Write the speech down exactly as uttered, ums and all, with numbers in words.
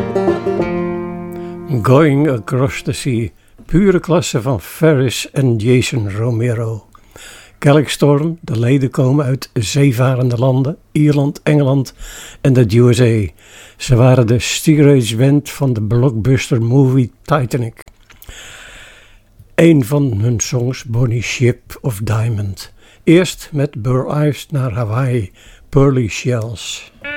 Going Across the Sea, pure klasse van Ferris en Jason Romero. Kelk Storm, de leden komen uit zeevarende landen, Ierland, Engeland en de U S A. Ze waren de steerage band van de blockbuster movie Titanic. Een van hun songs, Bonnie Ship of Diamond. Eerst met Burr Ives naar Hawaii, Pearly Shells.